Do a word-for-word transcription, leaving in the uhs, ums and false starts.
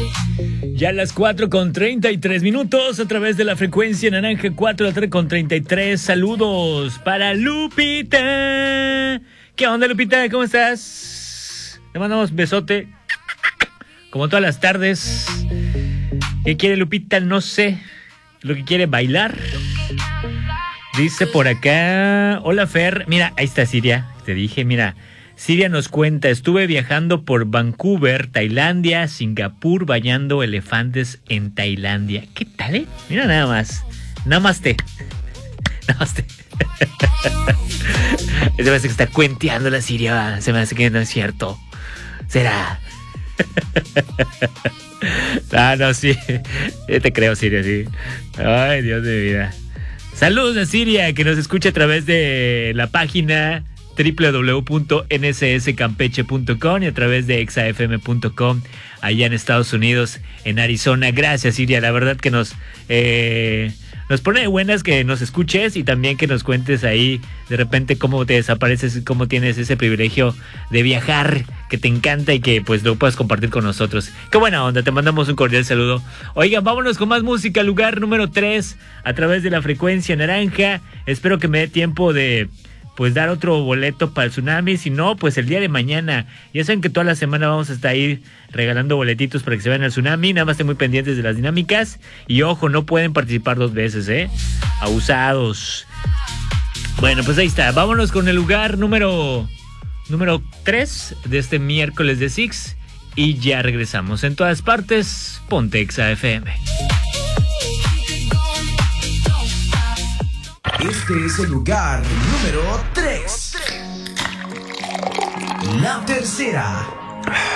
Ya a las cuatro con treinta y tres minutos a través de la frecuencia naranja cuatro a la tarde con treinta y tres. Saludos para Lupita. ¿Qué onda, Lupita? ¿Cómo estás? Le mandamos besote como todas las tardes. ¿Qué quiere Lupita? No sé. Lo que quiere bailar. Dice por acá. Hola, Fer. Mira, ahí está Siria. Te dije, mira. Siria nos cuenta, estuve viajando por Vancouver, Tailandia, Singapur, bañando elefantes en Tailandia. ¿Qué tal, eh? Mira nada más. Namaste. Namaste. Se me hace que está cuenteando la Siria. Se me hace que no es cierto. ¿Será? Ah, no, sí. Yo te creo, Siria, sí. Ay, Dios de mi vida. Saludos a Siria, que nos escucha a través de la página doble u doble u doble u punto ene ese ese campeche punto com y a través de exa efe eme punto com allá en Estados Unidos, en Arizona. Gracias, Siria, la verdad que nos eh, nos pone de buenas que nos escuches y también que nos cuentes ahí de repente cómo te desapareces, cómo tienes ese privilegio de viajar que te encanta y que pues lo puedas compartir con nosotros. Qué buena onda, te mandamos un cordial saludo. Oigan, vámonos con más música, lugar número tres a través de la frecuencia naranja. Espero que me dé tiempo de pues dar otro boleto para el tsunami, si no, pues el día de mañana. Ya saben que toda la semana vamos a estar ahí regalando boletitos para que se vayan al tsunami, nada más estén muy pendientes de las dinámicas, y ojo, no pueden participar dos veces, ¿eh? Abusados. Bueno, pues ahí está, vámonos con el lugar número, número tres de este miércoles de Six, y ya regresamos. En todas partes, ponte Exa F M. Este es el lugar número tres. La tercera.